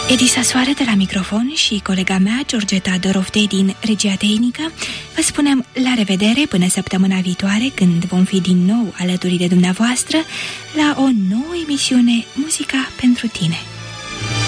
Edisa Soare de la microfon și colega mea, Georgeta Doroftei din regia tehnică, vă spunem la revedere până săptămâna viitoare, când vom fi din nou alături de dumneavoastră la o nouă emisiune Muzica pentru tine.